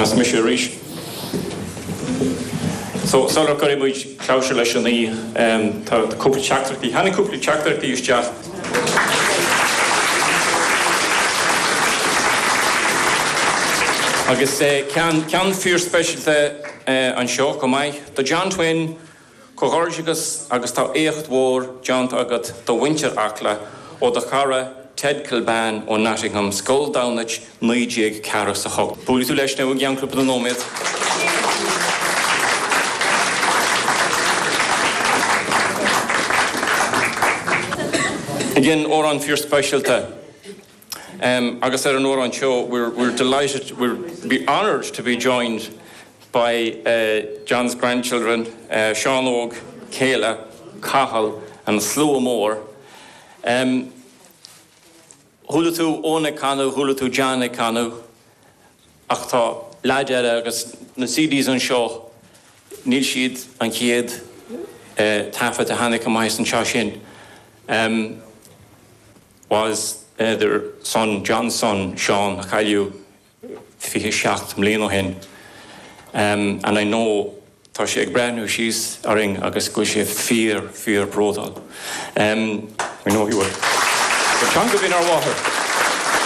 As Missionaries. So, Solar Currybuj, Klaus Lashani, the couple chapter, the Hanny couple chapter, the Ushja. I guess can fear special on show come I the John Twin Cohorgigus Augusta Eight War John Agat the Winter Akla or the Cara Ted Kilban or Nottingham Skull Downage Nijig Caras a Hog. Police now young club the nomad. Again, Oran fear special August and Oran show, we're delighted, we're be honoured to be joined by John's grandchildren, Sean Og, Kayla, Cahill, and Slua Moore. Hulatu Ona Kanu, Hulatu Jana Kanu, Achta Ladja August, the CDs on show, Nilshid and Kied, Tafa to Hanika Mais and Shashin, was their son, John's son, Sean, Chaliu, Fihi Shacht, Mlino Hen. And I know Tasha Egbranu, she's Aring Agus Gushi fear Brodal. We know you will. But John could be in our water.